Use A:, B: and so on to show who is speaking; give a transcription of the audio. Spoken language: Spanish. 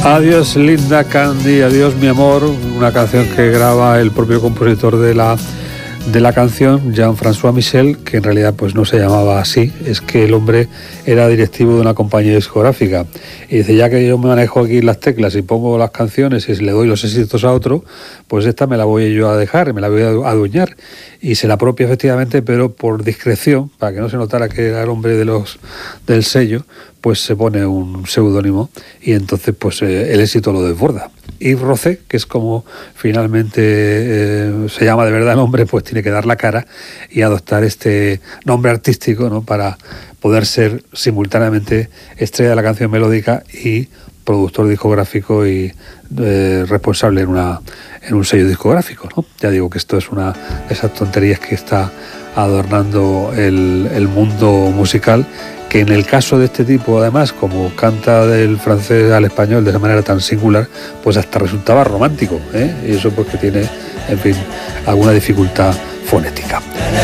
A: Adiós Linda Candy, adiós mi amor, una canción que graba el propio compositor de la canción, Jean-François Michel, que en realidad pues no se llamaba así, es que el hombre era directivo de una compañía discográfica y dice, ya que yo me manejo aquí las teclas y pongo las canciones y le doy los éxitos a otro, pues esta me la voy yo a dejar, me la voy a adueñar, y se la apropia efectivamente, pero por discreción, para que no se notara que era el hombre del sello, pues se pone un seudónimo y entonces pues el éxito lo desborda. Yves Rothé, que es como finalmente se llama de verdad el hombre, pues tiene que dar la cara y adoptar este nombre artístico, ¿no?, para poder ser simultáneamente estrella de la canción melódica y productor discográfico y responsable en un sello discográfico, ¿no? Ya digo que esto es una de esas tonterías que está adornando el mundo musical, que en el caso de este tipo, además, como canta del francés al español de esa manera tan singular, pues hasta resultaba romántico, ¿eh? Y eso pues que tiene, en fin, alguna dificultad fonética.